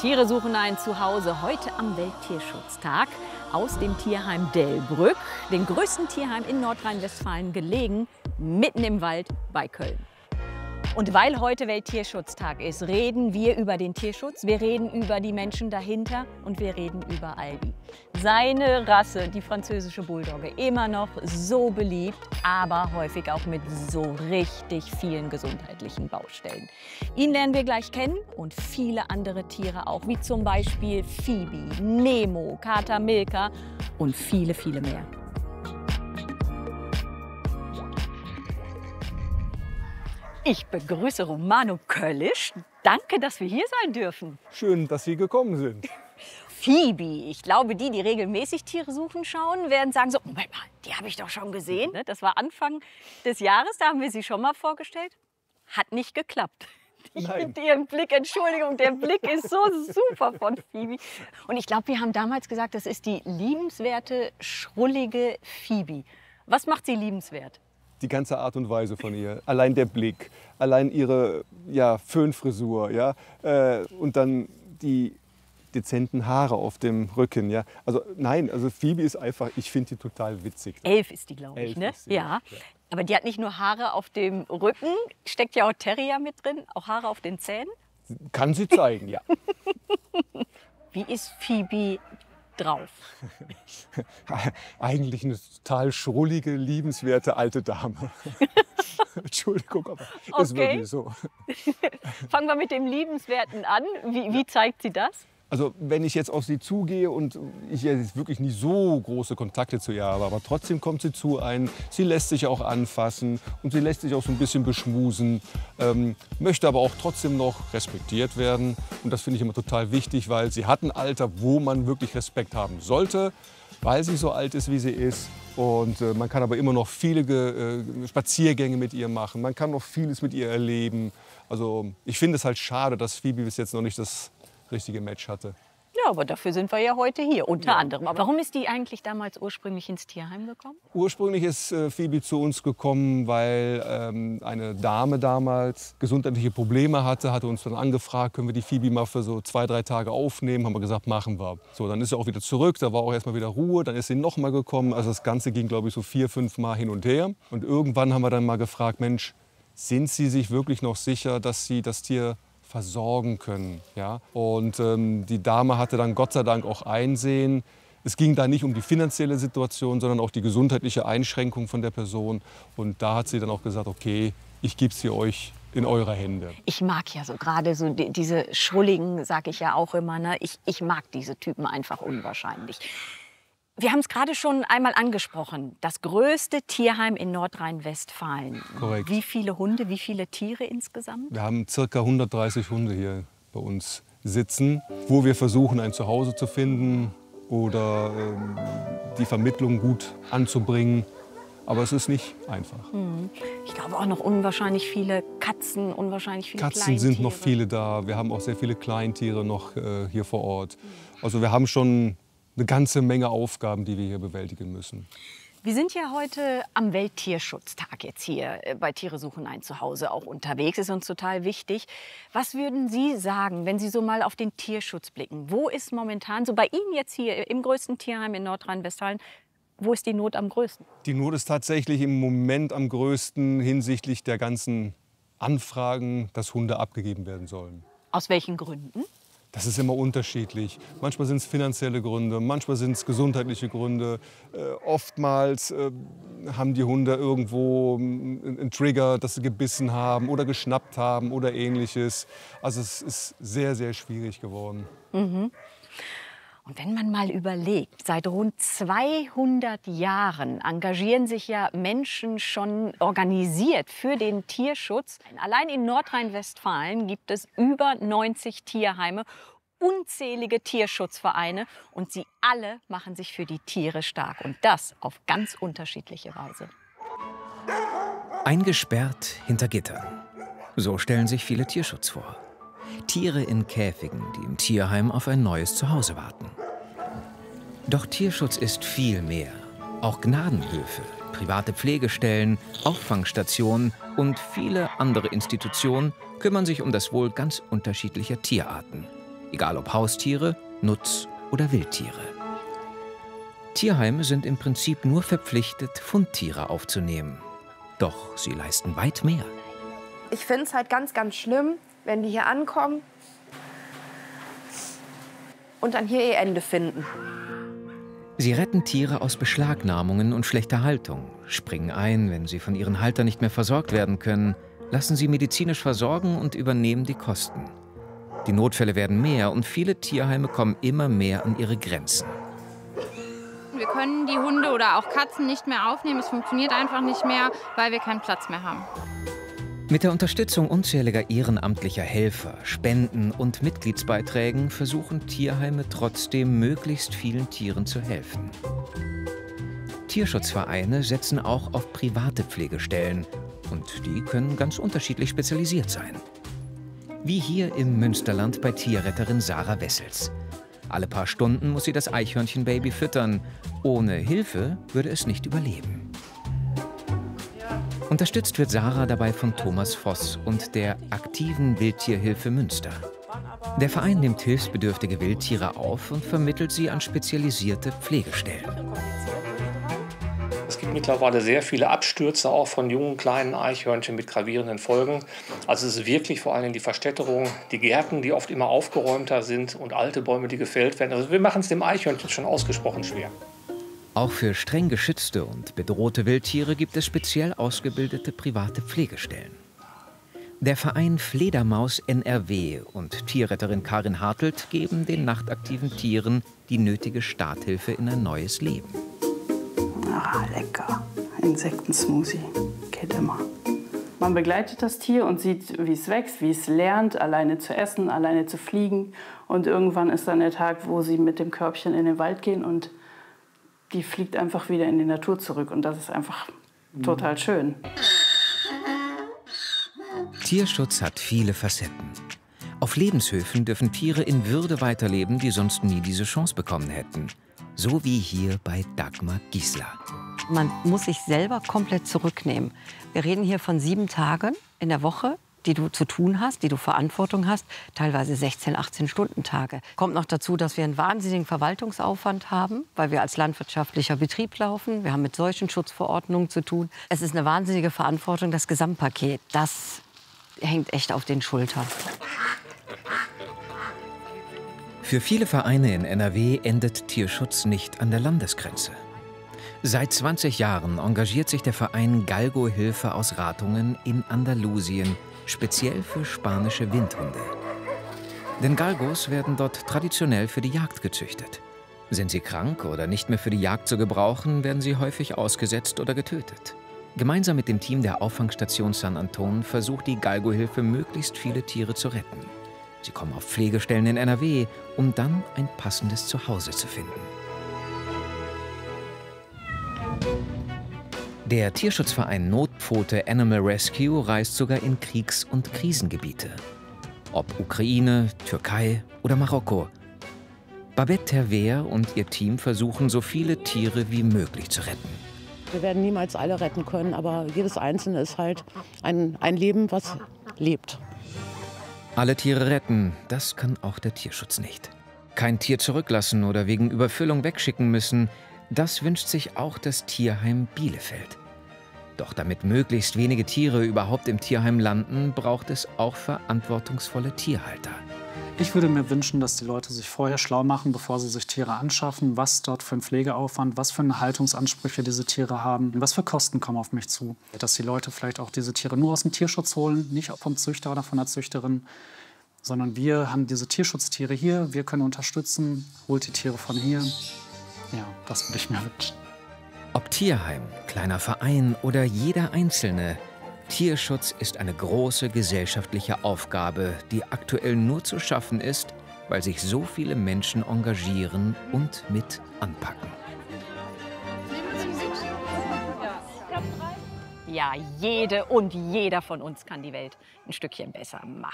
Tiere suchen ein Zuhause heute am Welttierschutztag aus dem Tierheim Delbrück, dem größten Tierheim in Nordrhein-Westfalen, gelegen mitten im Wald bei Köln. Und weil heute Welttierschutztag ist, reden wir über den Tierschutz, wir reden über die Menschen dahinter und wir reden über Albi. Seine Rasse, die französische Bulldogge, immer noch so beliebt, aber häufig auch mit so richtig vielen gesundheitlichen Baustellen. Ihn lernen wir gleich kennen und viele andere Tiere auch, wie zum Beispiel Phoebe, Nemo, Kater Milka und viele, viele mehr. Ich begrüße Romano Köllisch. Danke, dass wir hier sein dürfen. Schön, dass Sie gekommen sind. Phoebe, ich glaube, die regelmäßig Tiere suchen schauen, werden sagen so, Moment mal, die habe ich doch schon gesehen. Das war Anfang des Jahres, da haben wir sie schon mal vorgestellt. Hat nicht geklappt. Ich finde Ihren Blick, Entschuldigung, der Blick ist so super von Phoebe. Und ich glaube, wir haben damals gesagt, das ist die liebenswerte, schrullige Phoebe. Was macht sie liebenswert? Die ganze Art und Weise von ihr, allein der Blick, allein ihre Föhnfrisur, und dann die dezenten Haare auf dem Rücken. Ja. Also nein, also Phoebe ist einfach, ich finde die total witzig. 11 ist die, glaube ich, ne? Ja. Aber die hat nicht nur Haare auf dem Rücken, steckt ja auch Terrier mit drin, auch Haare auf den Zähnen. Kann sie zeigen, ja. Wie ist Phoebe drauf? Eigentlich eine total schrullige, liebenswerte alte Dame. Entschuldigung, aber das ist wirklich so. Fangen wir mit dem Liebenswerten an. Wie zeigt sie das? Also wenn ich jetzt auf sie zugehe und ich jetzt wirklich nicht so große Kontakte zu ihr habe, aber trotzdem kommt sie zu einem, sie lässt sich auch anfassen und sie lässt sich auch so ein bisschen beschmusen, möchte aber auch trotzdem noch respektiert werden. Und das finde ich immer total wichtig, weil sie hat ein Alter, wo man wirklich Respekt haben sollte, weil sie so alt ist, wie sie ist. Und man kann aber immer noch viele Spaziergänge mit ihr machen, man kann noch vieles mit ihr erleben. Also ich finde es halt schade, dass Phoebe bis jetzt noch nicht das richtige Match hatte. Ja, aber dafür sind wir ja heute hier, unter anderem. Aber warum ist die eigentlich damals ursprünglich ins Tierheim gekommen? Ursprünglich ist Phoebe zu uns gekommen, weil eine Dame damals gesundheitliche Probleme hatte uns dann angefragt, können wir die Phoebe mal für so 2, 3 Tage aufnehmen. Haben wir gesagt, machen wir. So, dann ist sie auch wieder zurück, da war auch erstmal wieder Ruhe, dann ist sie noch mal gekommen. Also das Ganze ging, glaube ich, so 4, 5 Mal hin und her. Und irgendwann haben wir dann mal gefragt, Mensch, sind Sie sich wirklich noch sicher, dass Sie das Tier versorgen können. Ja? Und die Dame hatte dann Gott sei Dank auch Einsehen. Es ging da nicht um die finanzielle Situation, sondern auch die gesundheitliche Einschränkung von der Person. Und da hat sie dann auch gesagt, okay, ich gebe sie euch in eure Hände. Ich mag ja so gerade so diese Schrulligen, sage ich ja auch immer. Ne? Ich mag diese Typen einfach unwahrscheinlich. Wir haben es gerade schon einmal angesprochen, das größte Tierheim in Nordrhein-Westfalen. Korrekt. Wie viele Hunde, wie viele Tiere insgesamt? Wir haben ca. 130 Hunde hier bei uns sitzen, wo wir versuchen, ein Zuhause zu finden oder die Vermittlung gut anzubringen. Aber es ist nicht einfach. Ich glaube auch noch unwahrscheinlich viele Katzen, unwahrscheinlich viele Katzen Kleintiere. sind noch viele da. Wir haben auch sehr viele Kleintiere noch hier vor Ort. Also wir haben schon eine ganze Menge Aufgaben, die wir hier bewältigen müssen. Wir sind ja heute am Welttierschutztag jetzt hier bei Tiere suchen ein Zuhause auch unterwegs. Ist uns total wichtig. Was würden Sie sagen, wenn Sie so mal auf den Tierschutz blicken? Wo ist momentan, so bei Ihnen jetzt hier im größten Tierheim in Nordrhein-Westfalen, wo ist die Not am größten? Die Not ist tatsächlich im Moment am größten hinsichtlich der ganzen Anfragen, dass Hunde abgegeben werden sollen. Aus welchen Gründen? Das ist immer unterschiedlich. Manchmal sind es finanzielle Gründe, manchmal sind es gesundheitliche Gründe. Oftmals haben die Hunde irgendwo einen Trigger, dass sie gebissen haben oder geschnappt haben oder Ähnliches. Also es ist sehr, sehr schwierig geworden. Und wenn man mal überlegt, seit rund 200 Jahren engagieren sich ja Menschen schon organisiert für den Tierschutz. Allein in Nordrhein-Westfalen gibt es über 90 Tierheime, unzählige Tierschutzvereine und sie alle machen sich für die Tiere stark und das auf ganz unterschiedliche Weise. Eingesperrt hinter Gittern. So stellen sich viele Tierschutz vor. Tiere in Käfigen, die im Tierheim auf ein neues Zuhause warten. Doch Tierschutz ist viel mehr. Auch Gnadenhöfe, private Pflegestellen, Auffangstationen und viele andere Institutionen kümmern sich um das Wohl ganz unterschiedlicher Tierarten. Egal ob Haustiere, Nutz- oder Wildtiere. Tierheime sind im Prinzip nur verpflichtet, Fundtiere aufzunehmen. Doch sie leisten weit mehr. Ich finde es halt ganz, ganz schlimm, wenn die hier ankommen und dann hier ihr Ende finden. Sie retten Tiere aus Beschlagnahmungen und schlechter Haltung, springen ein, wenn sie von ihren Haltern nicht mehr versorgt werden können, lassen sie medizinisch versorgen und übernehmen die Kosten. Die Notfälle werden mehr und viele Tierheime kommen immer mehr an ihre Grenzen. Wir können die Hunde oder auch Katzen nicht mehr aufnehmen. Es funktioniert einfach nicht mehr, weil wir keinen Platz mehr haben. Mit der Unterstützung unzähliger ehrenamtlicher Helfer, Spenden und Mitgliedsbeiträgen versuchen Tierheime trotzdem, möglichst vielen Tieren zu helfen. Tierschutzvereine setzen auch auf private Pflegestellen und die können ganz unterschiedlich spezialisiert sein. Wie hier im Münsterland bei Tierretterin Sarah Wessels. Alle paar Stunden muss sie das Eichhörnchenbaby füttern. Ohne Hilfe würde es nicht überleben. Unterstützt wird Sarah dabei von Thomas Voss und der aktiven Wildtierhilfe Münster. Der Verein nimmt hilfsbedürftige Wildtiere auf und vermittelt sie an spezialisierte Pflegestellen. Es gibt mittlerweile sehr viele Abstürze auch von jungen, kleinen Eichhörnchen mit gravierenden Folgen. Also es ist wirklich vor allem die Verstädterung, die Gärten, die oft immer aufgeräumter sind und alte Bäume, die gefällt werden. Also wir machen es dem Eichhörnchen schon ausgesprochen schwer. Auch für streng geschützte und bedrohte Wildtiere gibt es speziell ausgebildete private Pflegestellen. Der Verein Fledermaus NRW und Tierretterin Karin Hartelt geben den nachtaktiven Tieren die nötige Starthilfe in ein neues Leben. Ah, lecker. Insektensmoothie. Geht immer. Man begleitet das Tier und sieht, wie es wächst, wie es lernt, alleine zu essen, alleine zu fliegen. Und irgendwann ist dann der Tag, wo sie mit dem Körbchen in den Wald gehen und die fliegt einfach wieder in die Natur zurück. Und das ist einfach total schön. Tierschutz hat viele Facetten. Auf Lebenshöfen dürfen Tiere in Würde weiterleben, die sonst nie diese Chance bekommen hätten. So wie hier bei Dagmar Giesler. Man muss sich selber komplett zurücknehmen. Wir reden hier von 7 Tagen in der Woche, die du zu tun hast, die du Verantwortung hast, teilweise 16-, 18-Stunden-Tage. Kommt noch dazu, dass wir einen wahnsinnigen Verwaltungsaufwand haben, weil wir als landwirtschaftlicher Betrieb laufen. Wir haben mit Seuchenschutzverordnungen zu tun. Es ist eine wahnsinnige Verantwortung, das Gesamtpaket. Das hängt echt auf den Schultern. Für viele Vereine in NRW endet Tierschutz nicht an der Landesgrenze. Seit 20 Jahren engagiert sich der Verein Galgo Hilfe aus Ratungen in Andalusien, speziell für spanische Windhunde. Denn Galgos werden dort traditionell für die Jagd gezüchtet. Sind sie krank oder nicht mehr für die Jagd zu gebrauchen, werden sie häufig ausgesetzt oder getötet. Gemeinsam mit dem Team der Auffangstation San Anton versucht die Galgo Hilfe, möglichst viele Tiere zu retten. Sie kommen auf Pflegestellen in NRW, um dann ein passendes Zuhause zu finden. Der Tierschutzverein Notpfote Animal Rescue reist sogar in Kriegs- und Krisengebiete. Ob Ukraine, Türkei oder Marokko. Babette Terver und ihr Team versuchen, so viele Tiere wie möglich zu retten. Wir werden niemals alle retten können, aber jedes Einzelne ist halt ein Leben, was lebt. Alle Tiere retten, das kann auch der Tierschutz nicht. Kein Tier zurücklassen oder wegen Überfüllung wegschicken müssen, das wünscht sich auch das Tierheim Bielefeld. Doch damit möglichst wenige Tiere überhaupt im Tierheim landen, braucht es auch verantwortungsvolle Tierhalter. Ich würde mir wünschen, dass die Leute sich vorher schlau machen, bevor sie sich Tiere anschaffen, was dort für ein Pflegeaufwand, was für eine Haltungsansprüche diese Tiere haben, was für Kosten kommen auf mich zu. Dass die Leute vielleicht auch diese Tiere nur aus dem Tierschutz holen, nicht vom Züchter oder von der Züchterin, sondern wir haben diese Tierschutztiere hier, wir können unterstützen, holt die Tiere von hier. Ja, das würde ich mir wünschen. Ob Tierheim, kleiner Verein oder jeder Einzelne, Tierschutz ist eine große gesellschaftliche Aufgabe, die aktuell nur zu schaffen ist, weil sich so viele Menschen engagieren und mit anpacken. Ja, jede und jeder von uns kann die Welt ein Stückchen besser machen.